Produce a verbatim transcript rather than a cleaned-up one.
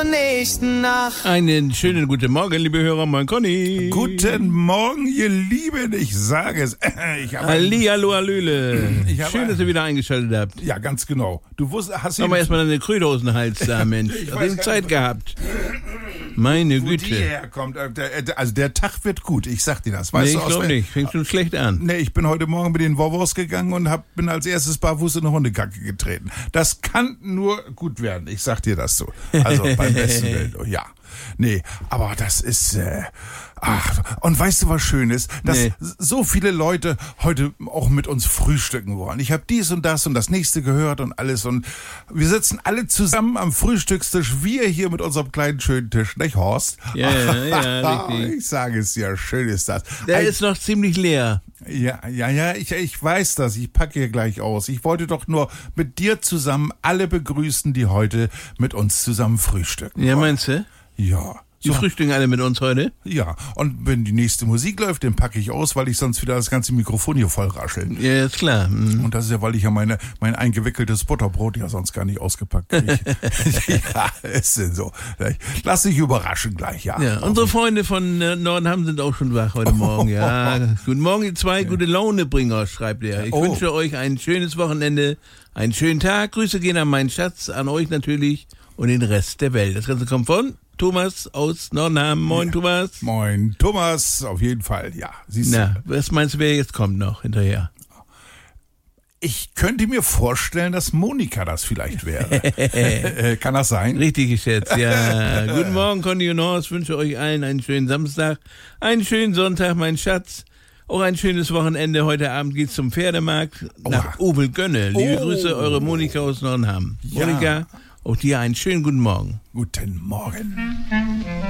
nächsten Nacht. Einen schönen guten Morgen, liebe Hörer, mein Conny. Guten Morgen, ihr Lieben, ich sage es. Ich habe Hallihallo, Hallöle. Ich habe Schön, ein- dass ihr wieder eingeschaltet habt. Ja, ganz genau. Du wusstest, hast Machen wir erstmal eine Kröte aus dem Hals da, Mensch. Ich Hast weiß du gar Zeit nicht, gehabt? Meine wo die Güte. herkommt. Äh, der- Also der Tag wird gut, ich sag dir das. Weißt Nee, du, ich aus glaube wel- nicht. Fängt schon schlecht an. Nee, ich bin heute Morgen mit den Wovos gegangen und hab, bin als erstes barfuß in eine Hundekacke getreten. Das kann nur gut werden, ich sag dir das so. Also beim besten Willen, ja. Nee, aber das ist, äh, ach, und weißt du, was schön ist? Dass Nee. so viele Leute heute auch mit uns frühstücken wollen. Ich habe dies und das und das nächste gehört und alles und wir sitzen alle zusammen am Frühstückstisch, wir hier mit unserem kleinen schönen Tisch, nicht Horst? Ja, ja, ja, richtig. Ich sage es ja, schön ist das. Der Ein- ist noch ziemlich leer. ja, ja, ja, ich, ich weiß das. Ich packe hier gleich aus. Ich wollte doch nur mit dir zusammen alle begrüßen, die heute mit uns zusammen frühstücken. Ja, meinst du? Ja. Die So, frühstücken alle mit uns heute? ja. Und wenn die nächste Musik läuft, dann packe ich aus, weil ich sonst wieder das ganze Mikrofon hier voll raschel. Ja, ist klar. Mhm. Und das ist ja, weil ich ja meine, mein eingewickeltes Butterbrot ja sonst gar nicht ausgepackt kriege. Ja, ist denn so. Lass dich überraschen gleich, ja. Ja, unsere Freunde von äh, Nordenham sind auch schon wach heute Morgen. Ja, guten Morgen, ihr zwei gute Launebringer, schreibt er. Ich Oh. wünsche euch ein schönes Wochenende, einen schönen Tag. Grüße gehen an meinen Schatz, an euch natürlich und den Rest der Welt. Das Ganze kommt von Thomas aus Nordenham. Moin, Thomas. Moin, Thomas, auf jeden Fall, ja. Siehst du. Na, was meinst du, wer jetzt kommt noch hinterher? Ich könnte mir vorstellen, dass Monika das vielleicht wäre. äh, kann das sein? Richtig geschätzt, ja. Guten Morgen, Conny und Horst. Wünsche euch allen einen schönen Samstag, einen schönen Sonntag, mein Schatz. Auch ein schönes Wochenende. Heute Abend geht's zum Pferdemarkt nach Obelgönne. Liebe Oh. Grüße, eure Monika aus Nordenham. Ja. Monika, auch dir einen schönen guten Morgen. Guten Morgen.